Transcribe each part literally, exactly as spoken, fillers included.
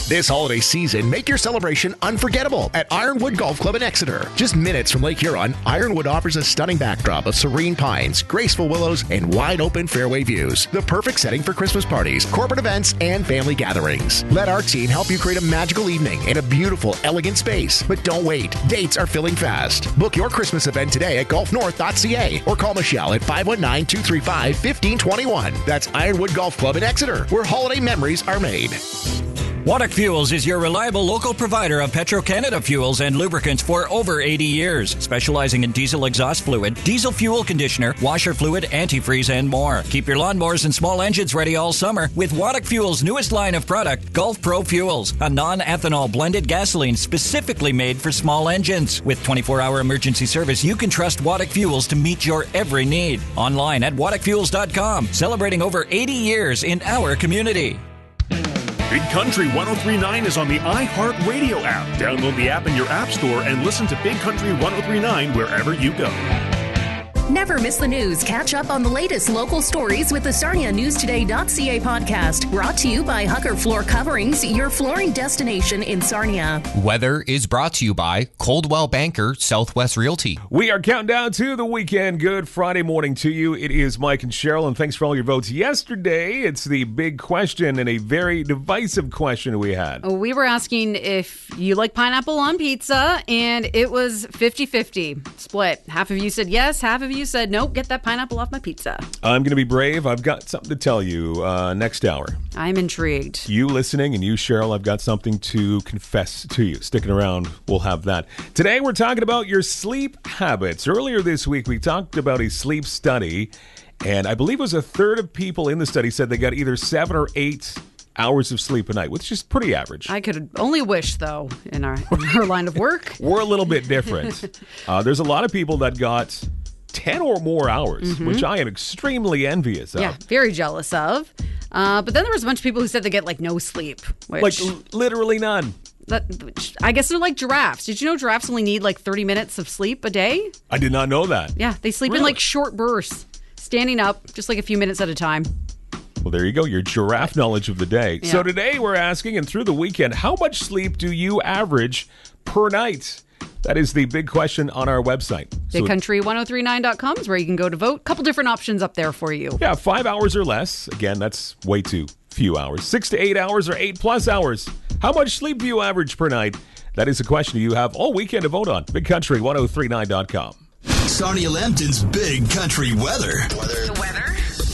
This holiday season, make your celebration unforgettable at Ironwood Golf Club in Exeter. Just minutes from Lake Huron, Ironwood offers a stunning backdrop of serene pines, graceful willows, and wide-open fairway views. The perfect setting for Christmas parties, corporate events, and family gatherings. Let our team help you create a magical evening in a beautiful, elegant space. But don't wait. Dates are filling fast. Book your Christmas event today at golf north dot c a or call Michelle at five one nine, two three five, one five two one. That's Ironwood Golf Club in Exeter, where holiday memories are made. Waddock Fuels is your reliable local provider of Petro-Canada fuels and lubricants for over eighty years, specializing in diesel exhaust fluid, diesel fuel conditioner, washer fluid, antifreeze, and more. Keep your lawnmowers and small engines ready all summer with Waddock Fuels' newest line of product, Gulf Pro Fuels, a non-ethanol blended gasoline specifically made for small engines. With twenty-four hour emergency service, you can trust Waddock Fuels to meet your every need. Online at waddock fuels dot com, celebrating over eighty years in our community. Big Country one oh three point nine is on the iHeartRadio app. Download the app in your app store and listen to Big Country one oh three point nine wherever you go. Never miss the news. Catch up on the latest local stories with the Sarnia News Today dot c a podcast. Brought to you by Hucker Floor Coverings, your flooring destination in Sarnia. Weather is brought to you by Coldwell Banker Southwest Realty. We are counting down to the weekend. Good Friday morning to you. It is Mike and Cheryl, and thanks for all your votes yesterday. It's the big question and a very divisive question we had. We were asking if you like pineapple on pizza, and it was fifty-fifty split. Half of you said yes, half of you You said, nope, get that pineapple off my pizza. I'm going to be brave. I've got something to tell you uh, next hour. I'm intrigued. You listening and you, Cheryl, I've got something to confess to you. Sticking around, we'll have that. Today, we're talking about your sleep habits. Earlier this week, we talked about a sleep study, and I believe it was a third of people in the study said they got either seven or eight hours of sleep a night, which is pretty average. I could only wish, though, in our, in our line of work. We're a little bit different. uh, there's a lot of people that got ten or more hours, mm-hmm. which I am extremely envious of. Yeah, very jealous of. Uh, but then there was a bunch of people who said they get, like, no sleep. Which, like, l- literally none. That, which, I guess they're like giraffes. Did you know giraffes only need, like, thirty minutes of sleep a day? I did not know that. Yeah, they sleep really? in, like, short bursts, standing up, just like a few minutes at a time. Well, there you go, your giraffe knowledge of the day. Yeah. So today we're asking, and through the weekend, how much sleep do you average per night? That is the big question on our website. big country one oh three nine dot com is where you can go to vote. Couple different options up there for you. Yeah, five hours or less. Again, that's way too few hours. Six to eight hours or eight plus hours. How much sleep do you average per night? That is a question you have all weekend to vote on. big country one oh three nine dot com. Sarnia Lambton's Big Country weather. Weather. The weather.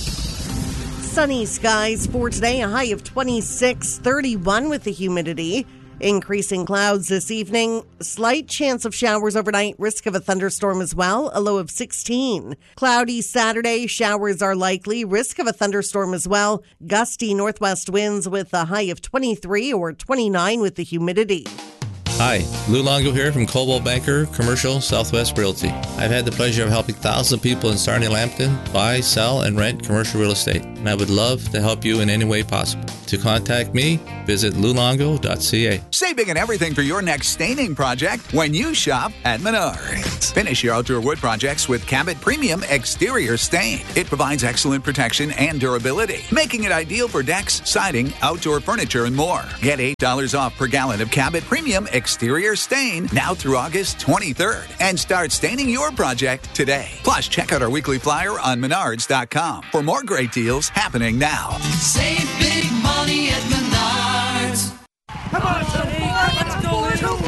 Sunny skies for today, a high of twenty-six, thirty-one with the humidity. Increasing clouds this evening. Slight chance of showers overnight. Risk of a thunderstorm as well. A low of sixteen. Cloudy Saturday. Showers are likely. Risk of a thunderstorm as well. Gusty northwest winds with a high of twenty-three or twenty-nine with the humidity. Hi, Lou Longo here from Coldwell Banker Commercial Southwest Realty. I've had the pleasure of helping thousands of people in Sarnia Lambton buy, sell, and rent commercial real estate, and I would love to help you in any way possible. To contact me, visit lou longo dot c a. Save big on everything for your next staining project when you shop at Menards. Finish your outdoor wood projects with Cabot Premium Exterior Stain. It provides excellent protection and durability, making it ideal for decks, siding, outdoor furniture, and more. Get eight dollars off per gallon of Cabot Premium Exterior Stain now through August twenty-third, and start staining your project today. Plus, check out our weekly flyer on menards dot com for more great deals happening now. Save big money at Menards. Come on, Tony. Let's go.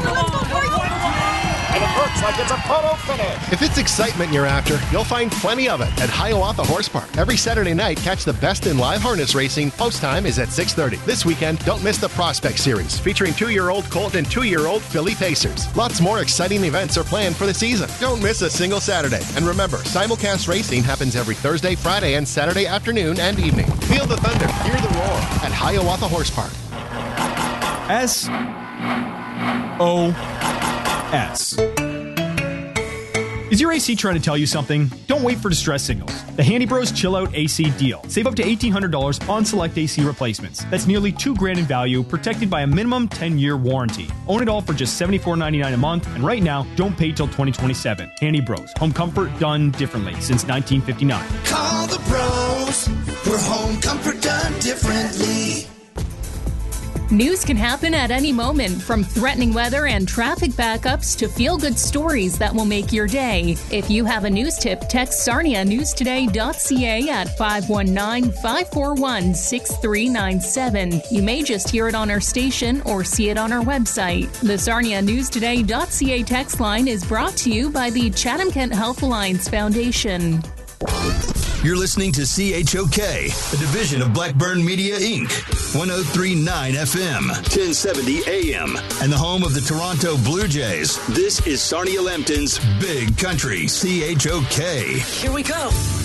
And it looks like it's a photo finish. If it's excitement you're after, you'll find plenty of it at Hiawatha Horse Park. Every Saturday night, catch the best in live harness racing. Post time is at six thirty. This weekend, don't miss the Prospect Series, featuring two-year-old Colt and two-year-old Filly Pacers. Lots more exciting events are planned for the season. Don't miss a single Saturday. And remember, simulcast racing happens every Thursday, Friday, and Saturday afternoon and evening. Feel the thunder, hear the roar at Hiawatha Horse Park. S O S. Is your A C trying to tell you something? Don't wait for distress signals. The Handy Bros Chill Out A C deal. Save up to eighteen hundred dollars on select A C replacements. That's nearly two grand in value, protected by a minimum ten-year warranty. Own it all for just seventy-four ninety-nine a month, and right now, don't pay till twenty twenty-seven. Handy Bros. Home comfort done differently since nineteen fifty-nine. Call the pros for home comfort done differently. News can happen at any moment, from threatening weather and traffic backups to feel-good stories that will make your day. If you have a news tip, text sarnia news today dot c a at five one nine, five four one, six three nine seven. You may just hear it on our station or see it on our website. The sarnia news today dot c a text line is brought to you by the Chatham-Kent Health Alliance Foundation. You're listening to C H O K, a division of Blackburn Media, Incorporated, one oh three point nine F M, ten seventy A M, and the home of the Toronto Blue Jays. This is Sarnia Lambton's Big Country C H O K. Here we go.